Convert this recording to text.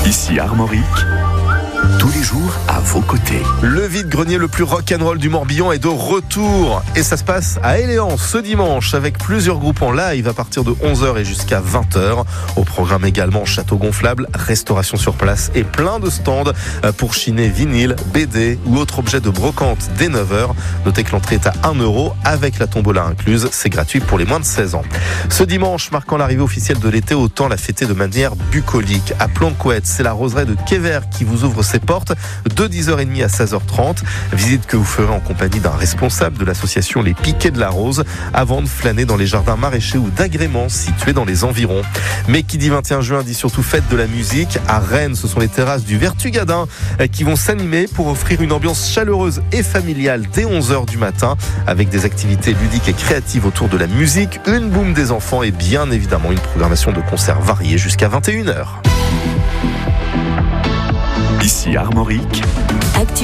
Ici Armorique, tous les jours à vos côtés. Le vide-grenier le plus rock'n'roll du Morbihan est de retour et ça se passe à Éléans ce dimanche avec plusieurs groupes en live à partir de 11h et jusqu'à 20h. Au programme également château gonflable, restauration sur place et plein de stands pour chiner vinyle, BD ou autres objets de brocante dès 9h. Notez que l'entrée est à 1 € avec la tombola incluse. C'est gratuit pour les moins de 16 ans. Ce dimanche, marquant l'arrivée officielle de l'été, autant la fêter de manière bucolique. À Planquette, c'est la roseraie de Quévert qui vous ouvre ses portes de 10h30 à 16h30. Visite que vous ferez en compagnie d'un responsable de l'association Les Piquets de la Rose avant de flâner dans les jardins maraîchers ou d'agréments situés dans les environs. Mais qui dit 21 juin dit surtout fête de la musique. À Rennes, ce sont les terrasses du Vertugadin qui vont s'animer pour offrir une ambiance chaleureuse et familiale dès 11h du matin avec des activités ludiques et créatives autour de la musique, une boum des enfants et bien évidemment une programmation de concerts variés jusqu'à 21h. Ici Armorique.